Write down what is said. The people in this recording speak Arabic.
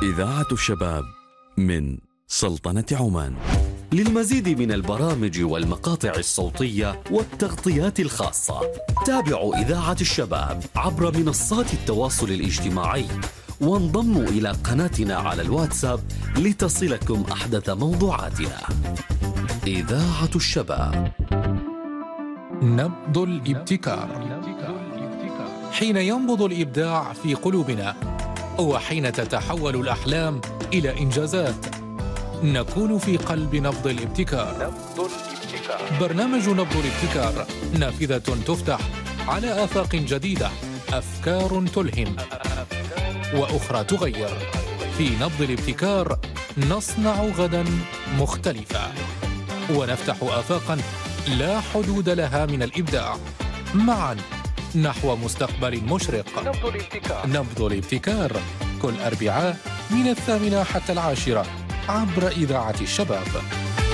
إذاعة الشباب من سلطنة عمان. للمزيد من البرامج والمقاطع الصوتية والتغطيات الخاصة تابعوا إذاعة الشباب عبر منصات التواصل الاجتماعي وانضموا إلى قناتنا على الواتساب لتصلكم أحدث موضوعاتنا. إذاعة الشباب. نبض الابتكار. حين ينبض الإبداع في قلوبنا وحين تتحول الأحلام إلى إنجازات نكون في قلب نبض الابتكار. برنامج نبض الابتكار نافذة تفتح على آفاق جديدة، أفكار تلهم وأخرى تغير. في نبض الابتكار نصنع غدا مختلفا ونفتح آفاقا لا حدود لها من الإبداع معا نحو مستقبل مشرق. نبض الابتكار كل أربعاء من 8 حتى 10 عبر إذاعة الشباب.